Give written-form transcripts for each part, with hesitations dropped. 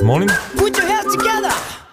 Molim? Put your hands together.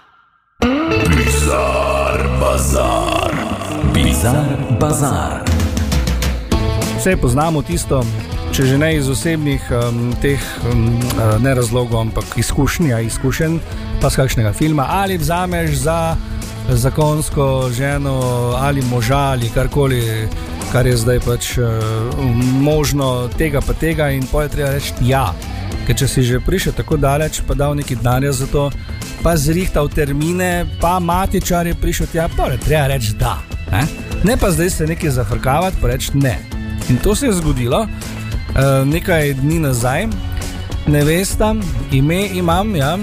Bizar Bazar. Vse poznamo tisto, če že ne iz osebnih ne razlogov, ampak izkušenj, pa z kakšnega filma, ali vzameš za zakonsko ženo ali moža ali karkoli, kar je zdaj pač možno tega pa tega, in potem je treba reči ja. Ker če si že prišel tako daleč, pa dal neki denarja za to, pa zrihtal termine, pa matičar je prišel tja, pa je treba reči da. Ne pa zdaj se nekaj zafrkavati, pa reči ne. In to se je zgodilo nekaj dni nazaj. Nevesta, ime imam, ja,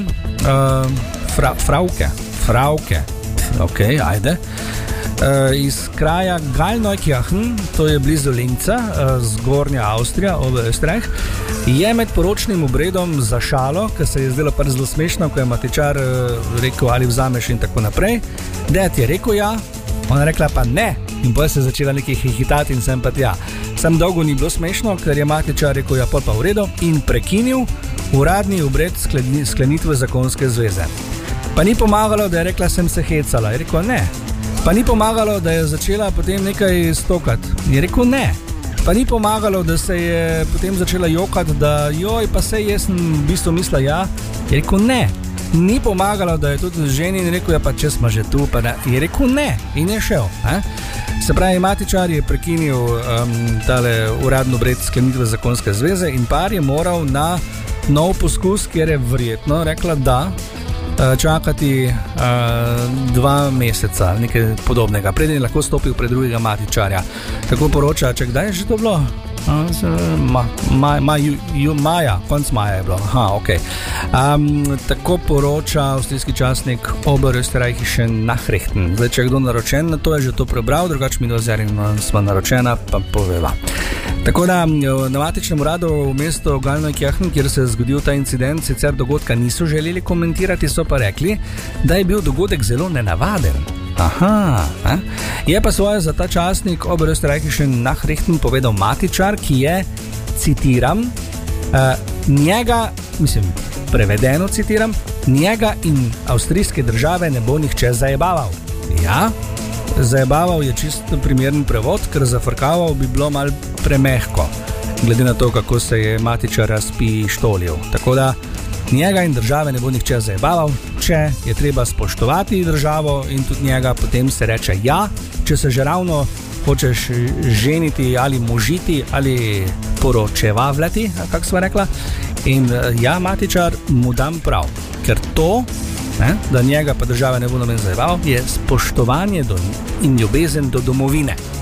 Frauke, ok, ajde. Iz kraja Galneukirchen, to je blizu Linca, zgornja Avstrija, Oberösterreich, je med poročnim obredom za šalo, ker se je zdelo pa zelo smešno, ko je matičar rekel, ali vzameš in tako naprej. Ded je rekel ja, ona rekla pa ne, in potem se je začela nekaj hihitati in sem pa tja. Sam dolgo ni bilo smešno, ker je matičar rekel ja, pol pa v redu, in prekinil uradni obred sklenitve zakonske zveze. Pa ni pomagalo, da je rekla, sem se hecala. Je rekel ne. Pa ni pomagalo, da je začela potem nekaj stokati. Je rekel ne. Pa ni pomagalo, da se je potem začela jokati, da joj, pa sej jaz sem v bistvu mislila ja. Je rekel ne. Ni pomagalo, da je tudi ženi in rekel, ja pa če smo že tu, pa ne. Je rekel ne in je šel. Se pravi, matičar je prekinil tale uradno obred sklenitve zakonske zveze in par je moral na nov poskus, kjer je verjetno rekla da, čakati 2 meseca, nekaj podobnega, preden je lahko stopil pred drugega matičarja. Tako poroča, če kdaj je že to bilo? Maja, konc maja je bilo. Ok. Tako poroča avstrijski časnik Oberösterreichische Nachrichten. Zdaj, če je kdo naročen na to, je že to prebral, drugače mi smo naročena, pa poveva. Tako da na matičnem uradu v mestu Galneukirchen, kjer se je zgodil ta incident, sicer dogodka niso želeli komentirati, so pa rekli, da je bil dogodek zelo nenavaden. Je pa svoje za ta časnik Oberösterreichische Nachrichten povedal matičar, ki je, citiram, njega, prevedeno citiram, njega in avstrijske države ne bo nihče zajebaval. Ja, zajebaval je čisto primeren prevod, ker zafrkaval bi bilo mal premehko, glede na to, kako se je matičar razpištolil. Tako da njega in države ne bo nihče zajebaval, če je treba spoštovati državo in tudi njega, potem se reče ja, če se že ravno hočeš ženiti ali možiti ali poročevavljati, kako sva rekla, in ja, matičar mu dam prav, ker to, da njega pa države ne bo noben zajebaval, je spoštovanje in ljubezen do domovine.